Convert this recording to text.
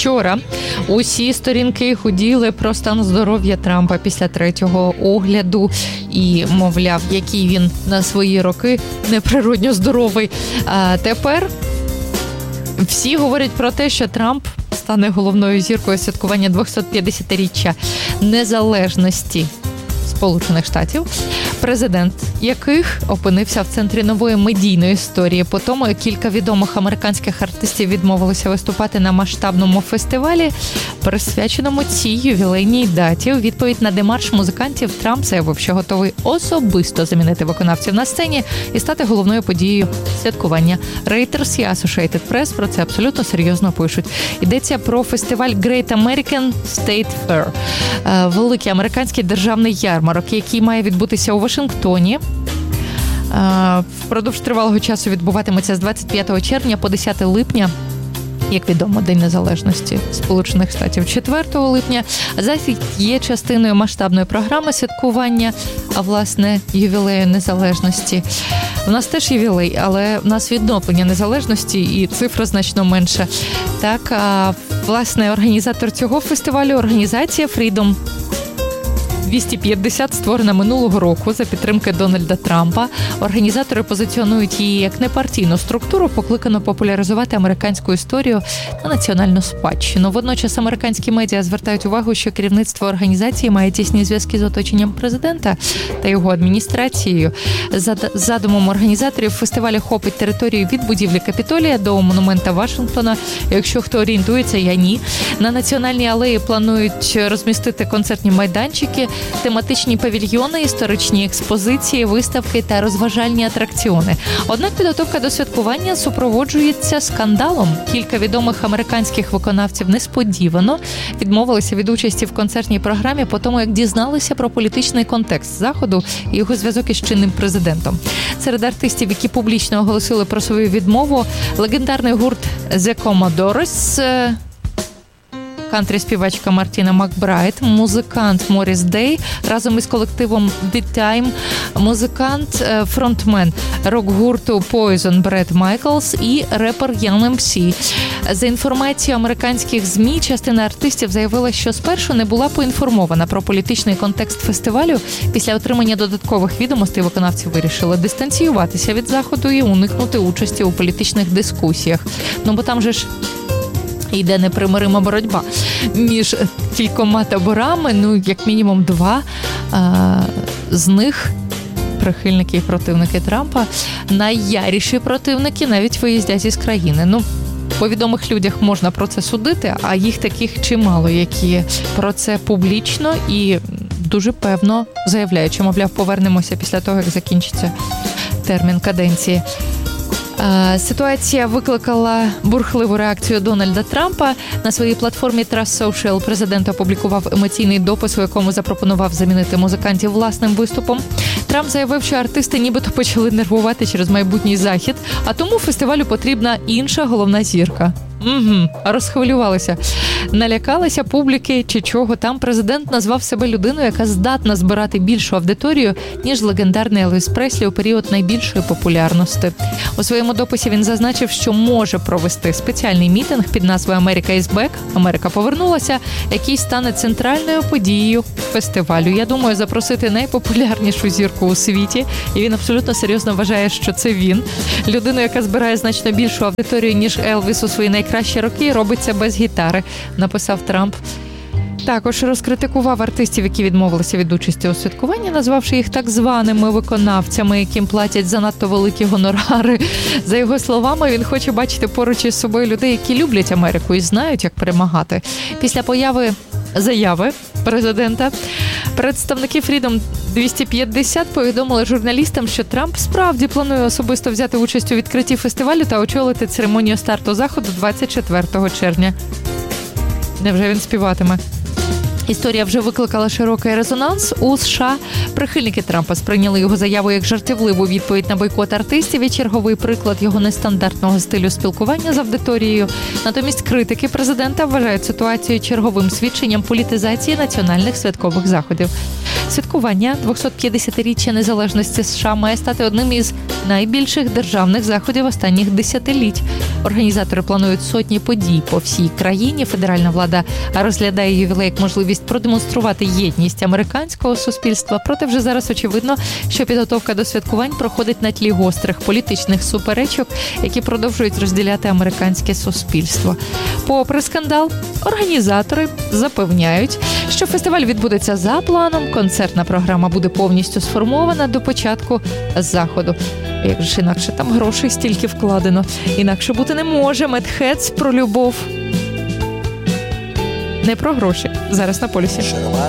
Вчора усі сторінки гуділи про стан здоров'я Трампа після третього огляду і, мовляв, який він на свої роки неприродньо здоровий. А тепер всі говорять про те, що Трамп стане головною зіркою святкування 250-річчя незалежності Сполучених Штатів, президент яких опинився в центрі нової медійної історії по тому, як кілька відомих американських артистів відмовилися виступати на масштабному фестивалі, присвяченому цій ювілейній даті. У відповідь на демарш музикантів Трамп заявив, що готовий особисто замінити виконавців на сцені і стати головною подією святкування. Reuters і Associated Press про це абсолютно серйозно пишуть. Йдеться про фестиваль Great American State Fair, великий американський державний ярмарок, який має відбутися у Вашингтоні. Впродовж тривалого часу відбуватиметься з 25 червня по 10 липня, як відомо, День Незалежності Сполучених Штатів 4 липня. Захід є частиною масштабної програми святкування, а власне ювілею незалежності. У нас теж ювілей, але в нас відновлення незалежності і цифра значно менша. Так, власне, організатор цього фестивалю – організація Freedom 250, створена минулого року за підтримки Дональда Трампа. Організатори позиціонують її як непартійну структуру, покликану популяризувати американську історію та національну спадщину. Водночас американські медіа звертають увагу, що керівництво організації має тісні зв'язки з оточенням президента та його адміністрацією. За задумом організаторів, фестиваль охопить територію від будівлі Капітолія до монумента Вашингтона. Якщо хто орієнтується, я ні. На Національній алеї планують розмістити концертні майданчики, тематичні павільйони, історичні експозиції, виставки та розважальні атракціони. Однак підготовка до святкування супроводжується скандалом. Кілька відомих американських виконавців несподівано відмовилися від участі в концертній програмі по тому, як дізналися про політичний контекст заходу і його зв'язок із чинним президентом. Серед артистів, які публічно оголосили про свою відмову, легендарний гурт The Commodores, кантрі-співачка Мартіна Макбрайт, музикант Моріс Дей разом із колективом The Time, музикант, фронтмен рок-гурту Poison Бред Майклс і репер Young MC. За інформацією американських ЗМІ, частина артистів заявила, що спершу не була поінформована про політичний контекст фестивалю. Після отримання додаткових відомостей виконавці вирішили дистанціюватися від заходу і уникнути участі у політичних дискусіях. Бо там же ж йде непримирима боротьба між кількома таборами, як мінімум два з них прихильники і противники Трампа, найяріші противники навіть виїздять із країни. По відомих людях можна про це судити, а їх таких чимало, які про це публічно і дуже певно заявляють, що, мовляв, повернемося після того, як закінчиться термін каденції. Ситуація викликала бурхливу реакцію Дональда Трампа. На своїй платформі Trust Social президент опублікував емоційний допис, у якому запропонував замінити музикантів власним виступом. Трамп заявив, що артисти нібито почали нервувати через майбутній захід, а тому фестивалю потрібна інша головна зірка. Розхвилювалися. Налякалися публіки чи чого там. Президент назвав себе людиною, яка здатна збирати більшу аудиторію, ніж легендарний Елвіс Преслі у період найбільшої популярності. У своєму дописі він зазначив, що може провести спеціальний мітинг під назвою «America is back» – «Америка повернулася», який стане центральною подією фестивалю. Я думаю, запросити найпопулярнішу зірку у світі, і він абсолютно серйозно вважає, що це він. Людина, яка збирає значно більшу аудиторію, ніж Елвіс у свої найкращі роки, робить це без гітари, написав Трамп. Також розкритикував артистів, які відмовилися від участі у святкуванні, назвавши їх так званими виконавцями, яким платять занадто великі гонорари. За його словами, він хоче бачити поруч із собою людей, які люблять Америку і знають, як перемагати. Після заяви президента, представники Freedom 250 повідомили журналістам, що Трамп справді планує особисто взяти участь у відкритті фестивалю та очолити церемонію старту заходу 24 червня. Невже він співатиме? Історія вже викликала широкий резонанс у США. Прихильники Трампа сприйняли його заяву як жартівливу відповідь на бойкот артистів і черговий приклад його нестандартного стилю спілкування з аудиторією. Натомість критики президента вважають ситуацію черговим свідченням політизації національних святкових заходів. Святкування 250-річчя незалежності США має стати одним із найбільших державних заходів останніх десятиліть. Організатори планують сотні подій по всій країні. Федеральна влада розглядає ювілей як можливість продемонструвати єдність американського суспільства. Проте вже зараз очевидно, що підготовка до святкувань проходить на тлі гострих політичних суперечок, які продовжують розділяти американське суспільство. Попри скандал, організатори запевняють, що фестиваль відбудеться за планом, концертна програма буде повністю сформована до початку заходу. Як же ж інакше, там грошей стільки вкладено. Інакше бути не може. Mad Hats про любов. Не про гроші. Зараз на полюсі.